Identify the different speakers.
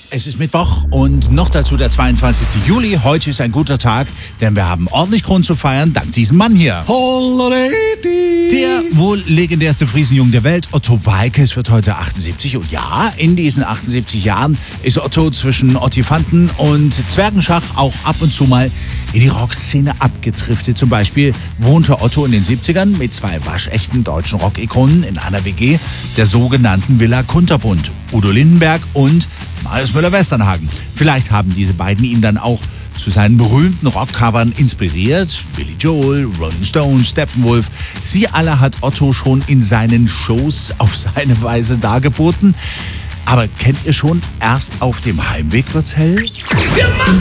Speaker 1: Es ist Mittwoch und noch dazu der 22. Juli. Heute ist ein guter Tag, denn wir haben ordentlich Grund zu feiern, dank diesem Mann hier. Der wohl legendärste Friesenjung der Welt, Otto Waalkes, wird heute 78. Und ja, in diesen 78 Jahren ist Otto zwischen Ottifanten und Zwergenschach auch ab und zu mal in die Rockszene abgedriftet. Zum Beispiel wohnte Otto in den 70ern mit zwei waschechten deutschen Rock-Ikonen in einer WG, der sogenannten Villa Kunterbund, Udo Lindenberg und Marius Müller-Westernhagen. Vielleicht haben diese beiden ihn dann auch zu seinen berühmten Rockcovern inspiriert. Billy Joel, Rolling Stones, Steppenwolf. Sie alle hat Otto schon in seinen Shows auf seine Weise dargeboten. Aber kennt ihr schon, erst auf dem Heimweg wird's hell?